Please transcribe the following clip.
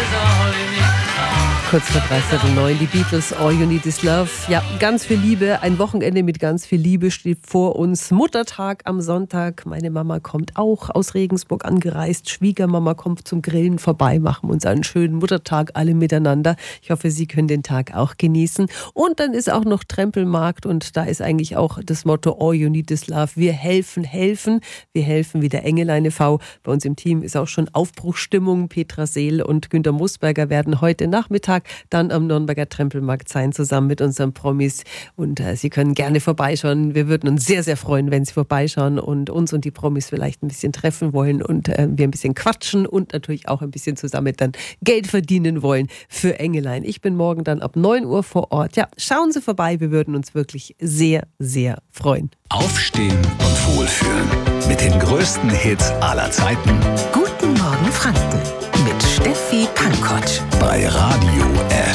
Kurz vor 3:09, die Beatles, All You Need Is Love. Ja, ganz viel Liebe, ein Wochenende mit ganz viel Liebe steht vor uns. Muttertag am Sonntag, meine Mama kommt auch aus Regensburg angereist. Schwiegermama kommt zum Grillen vorbei, machen uns einen schönen Muttertag alle miteinander. Ich hoffe, Sie können den Tag auch genießen. Und dann ist auch noch Trempelmarkt und da ist eigentlich auch das Motto All You Need Is Love. Wir helfen. Wir helfen wie der Engelein e.V. Bei uns im Team ist auch schon Aufbruchsstimmung. Petra Seel und Günter Musberger werden heute Nachmittag dann am Nürnberger Trempelmarkt sein, zusammen mit unseren Promis. Und Sie können gerne vorbeischauen. Wir würden uns sehr, sehr freuen, wenn Sie vorbeischauen und uns und die Promis vielleicht ein bisschen treffen wollen und wir ein bisschen quatschen und natürlich auch ein bisschen zusammen dann Geld verdienen wollen für Engelein. Ich bin morgen dann ab 9 Uhr vor Ort. Ja, schauen Sie vorbei. Wir würden uns wirklich sehr, sehr freuen. Aufstehen und wohlfühlen. Mit den größten Hits aller Zeiten. Guten Morgen Franken mit Steffi Pankotsch. Bei Radio